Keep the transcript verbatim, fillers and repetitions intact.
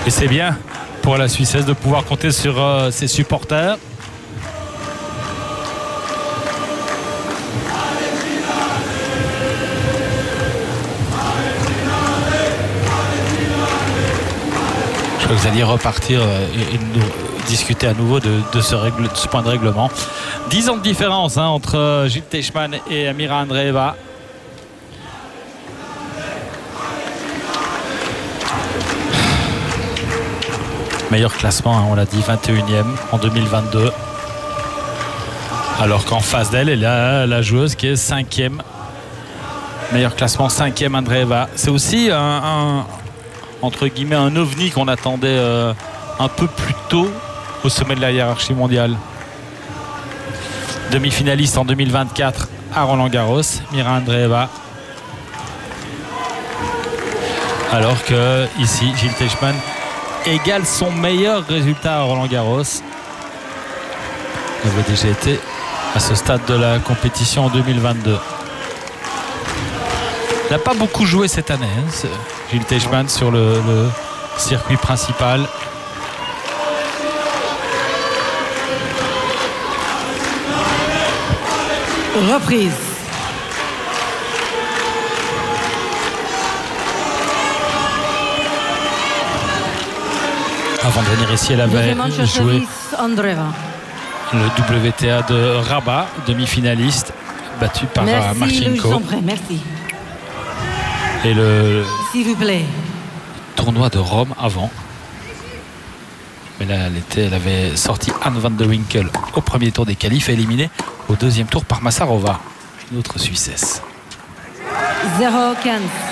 Et c'est bien pour la Suissesse de pouvoir compter sur euh, ses supporters. Je crois que vous alliez repartir et, et nous discuter à nouveau de, de, ce, règle, de ce point de règlement. dix ans de différence hein, entre Gilles Teichmann et Amira Andreeva. Meilleur classement, hein, on l'a dit, vingt et unième en deux mille vingt-deux. Alors qu'en face d'elle, elle a la joueuse qui est cinquième. Meilleur classement, cinquième Andreeva. C'est aussi un, un, entre guillemets, un ovni qu'on attendait euh, un peu plus tôt au sommet de la hiérarchie mondiale. Demi-finaliste en deux mille vingt-quatre à Roland-Garros, Mira Andreeva. Alors que ici, Gilles Teichmann égale son meilleur résultat à Roland-Garros. Il avait déjà été à ce stade de la compétition en deux mille vingt-deux. Il n'a pas beaucoup joué cette année, hein, Gilles Teichmann, sur le, le circuit principal. Reprise. Avant de venir ici, elle avait joué le W T A de Rabat, demi-finaliste, battu par Merci, Marchenko. Merci. Et le S'il vous plaît. tournoi de Rome avant. Mais là, elle, était, elle avait sorti Anne van de Winkel au premier tour des qualifs et éliminée au deuxième tour par Massarova, une autre Suissesse. zéro quinze.